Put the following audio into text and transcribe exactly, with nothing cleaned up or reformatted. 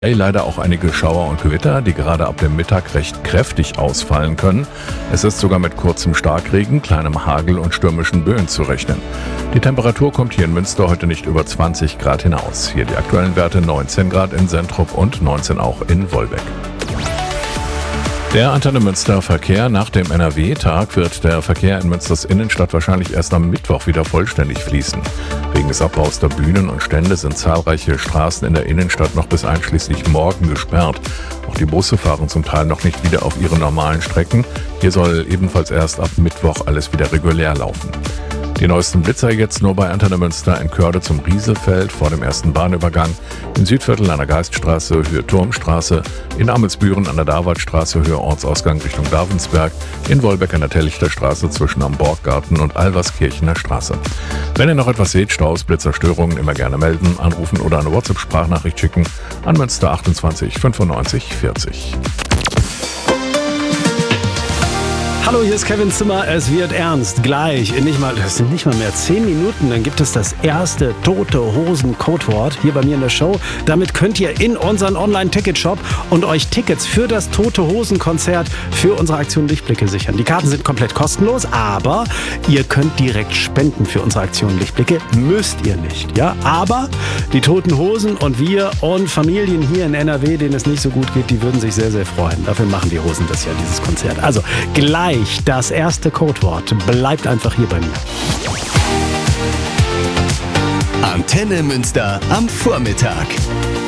Hey, leider auch einige Schauer und Gewitter, die gerade ab dem Mittag recht kräftig ausfallen können. Es ist sogar mit kurzem Starkregen, kleinem Hagel und stürmischen Böen zu rechnen. Die Temperatur kommt hier in Münster heute nicht über zwanzig Grad hinaus. Hier die aktuellen Werte: neunzehn Grad in Sentrup und neunzehn auch in Wolbeck. Der Antenne Münster Verkehr: Nach dem N R W-Tag wird der Verkehr in Münsters Innenstadt wahrscheinlich erst am Mittwoch wieder vollständig fließen. Wegen des Abbaus der Bühnen und Stände sind zahlreiche Straßen in der Innenstadt noch bis einschließlich morgen gesperrt. Auch die Busse fahren zum Teil noch nicht wieder auf ihre normalen Strecken. Hier soll ebenfalls erst ab Mittwoch alles wieder regulär laufen. Die neuesten Blitzer jetzt nur bei Antenne Münster in Körde zum Rieselfeld vor dem ersten Bahnübergang, im Südviertel an der Geiststraße Höhe Turmstraße, in Amelsbüren an der Darwaldstraße Höhe Ortsausgang Richtung Davensberg, in Wolbeck an der Tellichter Straße zwischen am Borggarten und Alverskirchener Straße. Wenn ihr noch etwas seht, Staus, Blitzerstörungen, immer gerne melden, anrufen oder eine WhatsApp-Sprachnachricht schicken an Münster achtundzwanzig fünfundneunzig vierzig. Hallo, hier ist Kevin Zimmer. Es wird ernst. Gleich, in nicht mal, das sind nicht mal mehr zehn Minuten, dann gibt es das erste Tote Hosen Codewort hier bei mir in der Show. Damit könnt ihr in unseren Online-Ticket-Shop und euch Tickets für das Tote Hosen Konzert für unsere Aktion Lichtblicke sichern. Die Karten sind komplett kostenlos, aber ihr könnt direkt spenden für unsere Aktion Lichtblicke. Müsst ihr nicht, ja? Aber die Toten Hosen und wir und Familien hier in N R W, denen es nicht so gut geht, die würden sich sehr, sehr freuen. Dafür machen die Hosen das ja, dieses Konzert. Also gleich das erste Codewort. Bleibt einfach hier bei mir. Antenne Münster am Vormittag.